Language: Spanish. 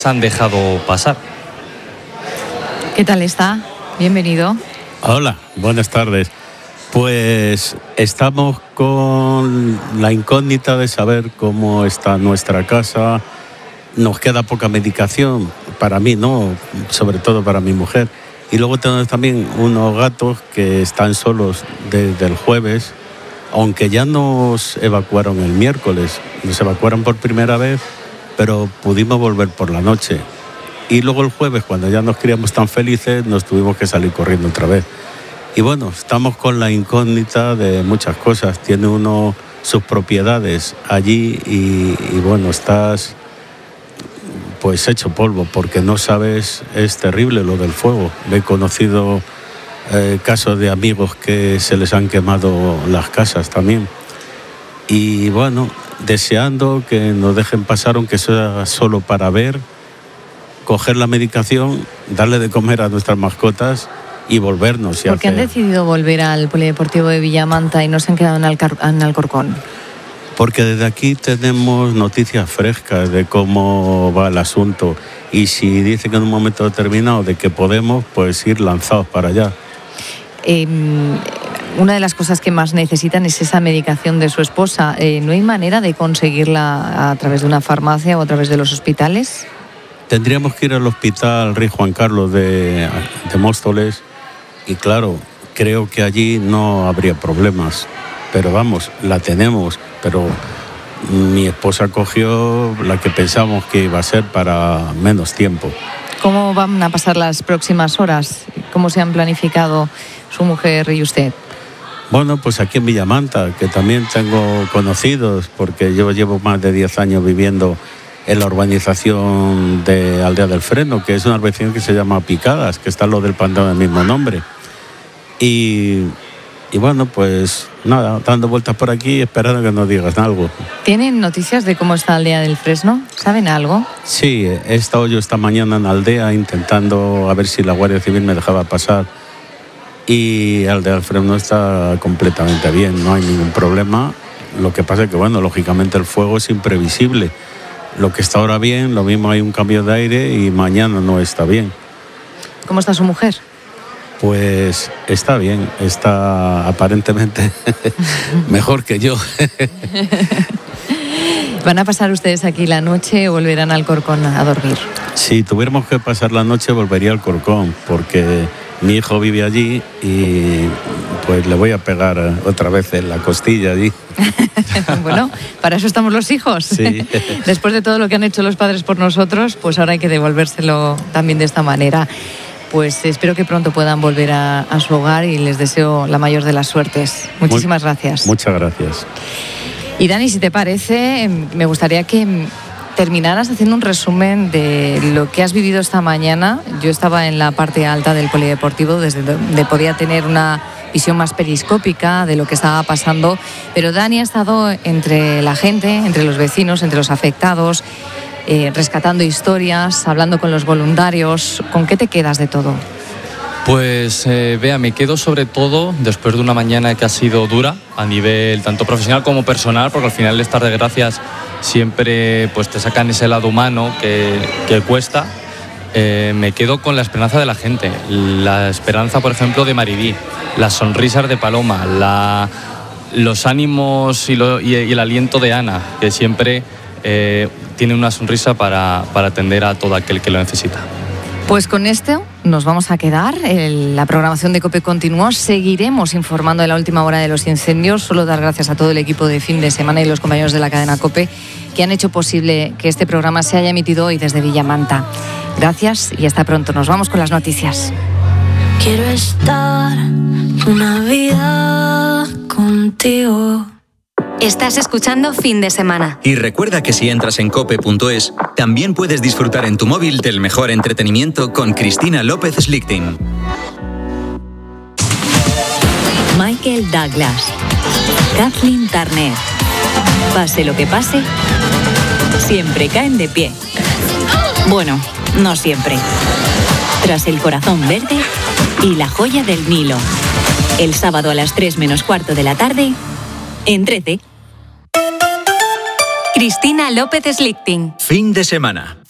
te han dejado pasar. ¿Qué tal está? Bienvenido. Hola, buenas tardes. Pues estamos con la incógnita de saber cómo está nuestra casa. Nos queda poca medicación, para mí no, sobre todo para mi mujer. Y luego tenemos también unos gatos que están solos desde el jueves, aunque ya nos evacuaron el miércoles. Nos evacuaron por primera vez, pero pudimos volver por la noche. Y luego el jueves, cuando ya nos criamos tan felices, nos tuvimos que salir corriendo otra vez. Y bueno, estamos con la incógnita de muchas cosas. Tiene uno sus propiedades allí y bueno, estás pues hecho polvo porque no sabes, es terrible lo del fuego. He conocido casos de amigos que se les han quemado las casas también. Y bueno, deseando que nos dejen pasar, aunque sea solo para ver, coger la medicación, darle de comer a nuestras mascotas y volvernos. ¿Por qué han decidido volver al Polideportivo de Villamanta y no se han quedado en Alcorcón? Porque desde aquí tenemos noticias frescas de cómo va el asunto y si dicen que en un momento determinado de que podemos, pues ir lanzados para allá. Una de las cosas que más necesitan es esa medicación de su esposa. ¿No hay manera de conseguirla a través de una farmacia o a través de los hospitales? Tendríamos que ir al Hospital Rey Juan Carlos de Móstoles y claro, creo que allí no habría problemas. Pero vamos, la tenemos, pero mi esposa cogió la que pensamos que iba a ser para menos tiempo. ¿Cómo van a pasar las próximas horas? ¿Cómo se han planificado su mujer y usted? Bueno, pues aquí en Villamanta, que también tengo conocidos, porque yo llevo más de 10 años viviendo en la urbanización de Aldea del Freno, que es una urbanización que se llama Picadas, que está lo del pantano del mismo nombre. Y bueno, pues nada, dando vueltas por aquí, esperando que nos digas algo. ¿Tienen noticias de cómo está Aldea del Fresno? ¿Saben algo? Sí, he estado yo esta mañana en Aldea intentando a ver si la Guardia Civil me dejaba pasar. Y Aldea del Fresno está completamente bien, no hay ningún problema. Lo que pasa es que, bueno, lógicamente el fuego es imprevisible. Lo que está ahora bien, lo mismo hay un cambio de aire y mañana no está bien. ¿Cómo está su mujer? Pues está bien, está aparentemente mejor que yo. ¿Van a pasar ustedes aquí la noche o volverán al Alcorcón a dormir? Si tuviéramos que pasar la noche volvería al Alcorcón, porque mi hijo vive allí y pues le voy a pegar otra vez en la costilla allí. Bueno, para eso estamos los hijos. Sí. Después de todo lo que han hecho los padres por nosotros, pues ahora hay que devolvérselo también de esta manera. Pues espero que pronto puedan volver a su hogar y les deseo la mayor de las suertes. Muchísimas gracias. Muchas gracias. Y Dani, si te parece, me gustaría que terminaras haciendo un resumen de lo que has vivido esta mañana. Yo estaba en la parte alta del polideportivo, desde donde podía tener una visión más periscópica de lo que estaba pasando, pero Dani ha estado entre la gente, entre los vecinos, entre los afectados, rescatando historias, hablando con los voluntarios. ¿Con qué te quedas de todo? Pues Bea, me quedo sobre todo después de una mañana que ha sido dura a nivel tanto profesional como personal, porque al final estas desgracias siempre pues te sacan ese lado humano que cuesta. Me quedo con la esperanza de la gente, la esperanza, por ejemplo, de Maribí, las sonrisas de Paloma, los ánimos y el aliento de Ana, que siempre tiene una sonrisa para atender a todo aquel que lo necesita. Pues con esto nos vamos a quedar. La programación de COPE continúa. Seguiremos informando de la última hora de los incendios. Solo dar gracias a todo el equipo de fin de semana y los compañeros de la cadena COPE que han hecho posible que este programa se haya emitido hoy desde Villamanta. Gracias y hasta pronto. Nos vamos con las noticias. Quiero estar una vida contigo. Estás escuchando Fin de Semana. Y recuerda que si entras en cope.es, también puedes disfrutar en tu móvil del mejor entretenimiento con Cristina López Slichting. Michael Douglas, Kathleen Turner. Pase lo que pase, siempre caen de pie. Bueno, no siempre. Tras El corazón verde y La joya del Nilo. El sábado a las 3:15 de la tarde, en 13. Cristina López Slichting. Fin de semana.